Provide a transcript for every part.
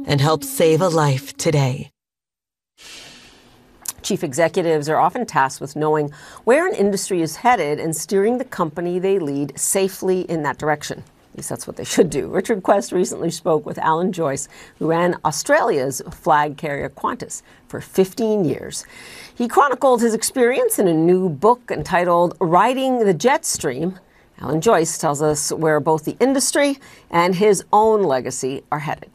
and help save a life today. Chief executives are often tasked with knowing where an industry is headed and steering the company they lead safely in that direction. At least that's what they should do. Richard Quest recently spoke with Alan Joyce, who ran Australia's flag carrier Qantas for 15 years. He chronicled his experience in a new book entitled Riding the Jet Stream. Alan Joyce tells us where both the industry and his own legacy are headed.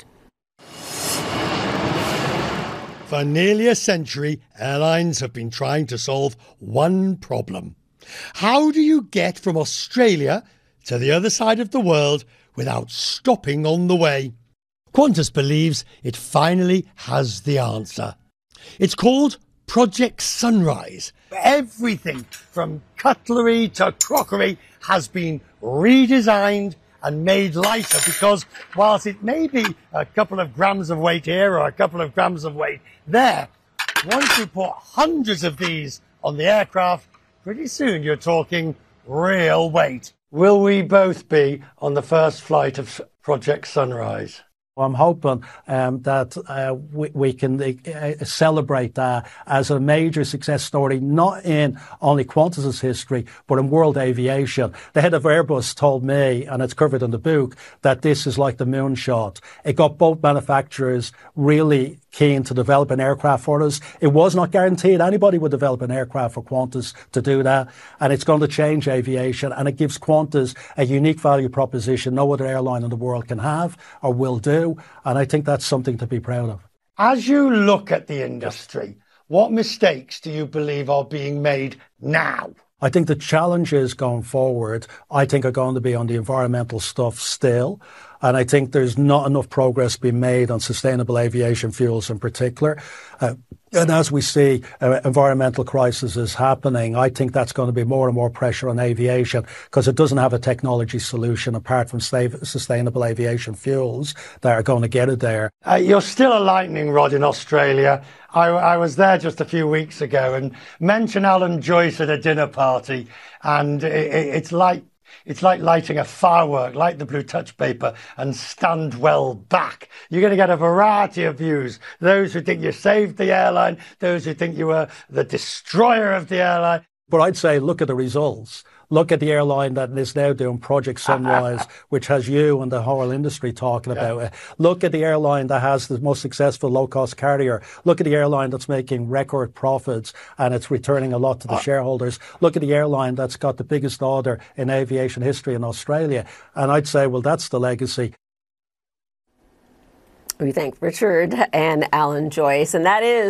For nearly a century, airlines have been trying to solve one problem. How do you get from Australia to the other side of the world without stopping on the way? Qantas believes it finally has the answer. It's called Project Sunrise. Everything from cutlery to crockery has been redesigned and made lighter, because whilst it may be a couple of grams of weight here or a couple of grams of weight there, once you put hundreds of these on the aircraft, pretty soon you're talking real weight. Will we both be on the first flight of Project Sunrise? I'm hoping that we can celebrate that as a major success story, not in only Qantas's history, but in world aviation. The head of Airbus told me, and it's covered in the book, that this is like the moonshot. It got both manufacturers really keen to develop an aircraft for us. It was not guaranteed anybody would develop an aircraft for Qantas to do that, and it's going to change aviation, and it gives Qantas a unique value proposition no other airline in the world can have or will do. And I think that's something to be proud of. As you look at the industry, what mistakes do you believe are being made now? I think the challenges going forward, I think, are going to be on the environmental stuff still. And I think there's not enough progress being made on sustainable aviation fuels in particular. And as we see environmental crises happening, I think that's going to be more and more pressure on aviation, because it doesn't have a technology solution apart from sustainable aviation fuels that are going to get it there. You're still a lightning rod in Australia. I was there just a few weeks ago and mention Alan Joyce at a dinner party, and it's like lighting a firework, light the blue touch paper and stand well back. You're going to get a variety of views. Those who think you saved the airline, those who think you were the destroyer of the airline. But I'd say look at the results. Look at the airline that is now doing Project Sunrise, which has you and the whole industry talking about it. Look at the airline that has the most successful low-cost carrier. Look at the airline that's making record profits and it's returning a lot to the shareholders. Look at the airline that's got the biggest order in aviation history in Australia. And I'd say, well, that's the legacy. We thank Richard and Alan Joyce, and that is